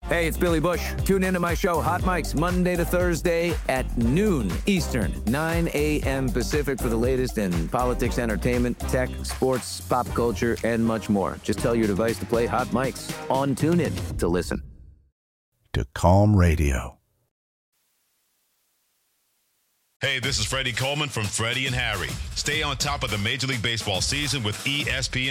Hey, it's Billy Bush. Tune into my show, Hot Mics, Monday to Thursday at noon Eastern, 9 a.m. Pacific for the latest in politics, entertainment, tech, sports, pop culture, and much more. Just tell your device to play Hot Mics on TuneIn to listen. To Calm Radio. Hey, this is Freddie Coleman from Freddie and Harry. Stay on top of the Major League Baseball season with ESPN